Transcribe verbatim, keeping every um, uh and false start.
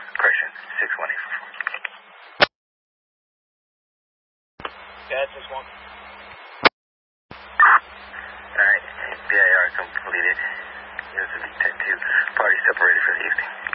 Correction, six one eight four four. Yeah, six one. Alright, B I R completed. Units of ten two. Party separated for the evening.